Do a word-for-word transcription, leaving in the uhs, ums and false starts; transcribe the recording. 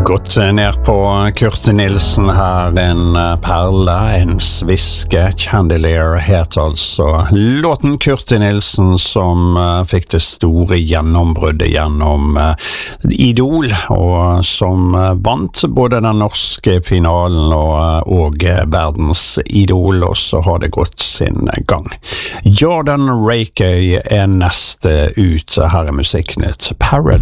Gått ned på Kurt Nilsen her, en perle, en sviske. Chandelier het altså låten Kurt Nilsen som uh, fikk det store gjennombruddet gjennom uh, Idol, og som uh, vant både den norske finalen og, uh, og uh, verdens Idol, og så har det gått sin gang. Jordan Rakey er neste ut, her er Musikknytt Paradise.